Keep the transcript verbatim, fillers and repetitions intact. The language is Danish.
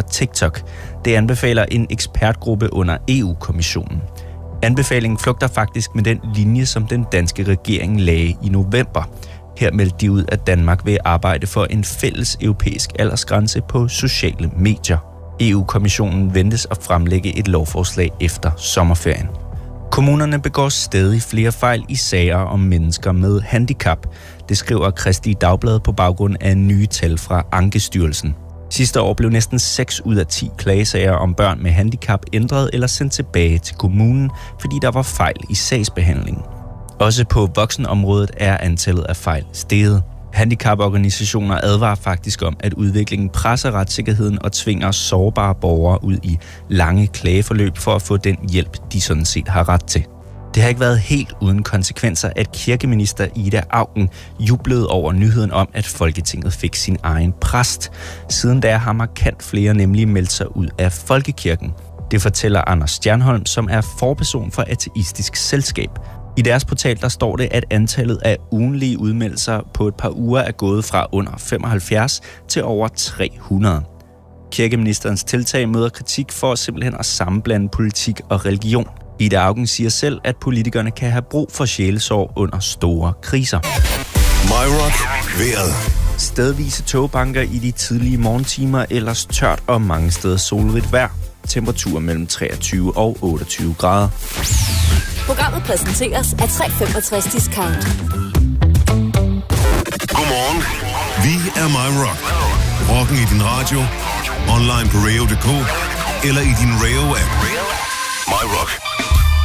TikTok. Det anbefaler en ekspertgruppe under E U-kommissionen. Anbefalingen flugter faktisk med den linje, som den danske regering lagde i november. Her meldte de ud, at Danmark vil arbejde for en fælles europæisk aldersgrænse på sociale medier. E U-kommissionen ventes at fremlægge et lovforslag efter sommerferien. Kommunerne begår stadig flere fejl i sager om mennesker med handicap. Det skriver Kristelige Dagblad på baggrund af nye tal fra Ankestyrelsen. Sidste år blev næsten seks ud af ti klagesager om børn med handicap ændret eller sendt tilbage til kommunen, fordi der var fejl i sagsbehandlingen. Også på voksenområdet er antallet af fejl steget. Handicaporganisationer advarer faktisk om, at udviklingen presser retssikkerheden og tvinger sårbare borgere ud i lange klageforløb for at få den hjælp, de sådan set har ret til. Det har ikke været helt uden konsekvenser, at kirkeminister Ida Auken jublede over nyheden om, at Folketinget fik sin egen præst. Siden da har markant flere nemlig meldt sig ud af folkekirken. Det fortæller Anders Stjernholm, som er forperson for Ateistisk Selskab. I deres portal der står det, at antallet af ugenlige udmeldelser på et par uger er gået fra under femoghalvfjerds til over tre hundrede. Kirkeministerens tiltag møder kritik for simpelthen at sammenblande politik og religion. Ida Auken siger selv, at politikerne kan have brug for sjælesorg under store kriser. MyRock vejret. Stedvise togbanker i de tidlige morgentimer, ellers tørt og mange steder solrigt vejr. Temperatur mellem treogtyve og otteogtyve grader. Programmet præsenteres af tre femogtres Discount. Godmorgen. Vi er MyRock. Rocken i din radio, online på radio punktum d k eller i din Rayo-app. MyRock.